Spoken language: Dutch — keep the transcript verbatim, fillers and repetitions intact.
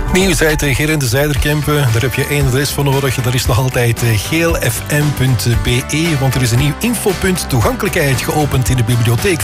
Nieuws uit Gerende Zijderkempen. Daar heb je één adres voor nodig. Dat is nog altijd geelfm punt be. Want er is een nieuw infopunt toegankelijkheid geopend in de bibliotheek